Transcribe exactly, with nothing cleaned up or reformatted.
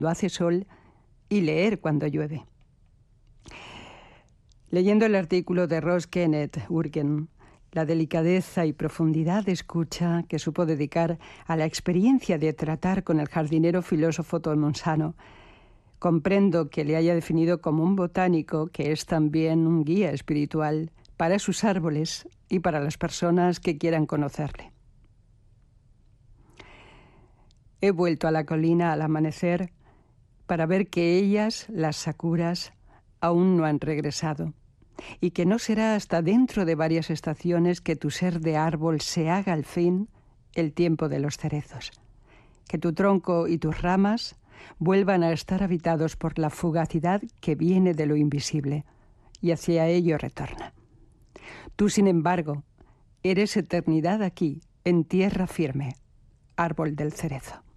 hace sol y leer cuando llueve. Leyendo el artículo de Ross Kenneth Urgen, la delicadeza y profundidad de escucha que supo dedicar a la experiencia de tratar con el jardinero filósofo Tolmonsano, comprendo que le haya definido como un botánico que es también un guía espiritual para sus árboles y para las personas que quieran conocerle. He vuelto a la colina al amanecer para ver que ellas, las sakuras, aún no han regresado, y que no será hasta dentro de varias estaciones que tu ser de árbol se haga al fin el tiempo de los cerezos, que tu tronco y tus ramas vuelvan a estar habitados por la fugacidad que viene de lo invisible, y hacia ello retorna. Tú, sin embargo, eres eternidad aquí, en tierra firme, árbol del cerezo.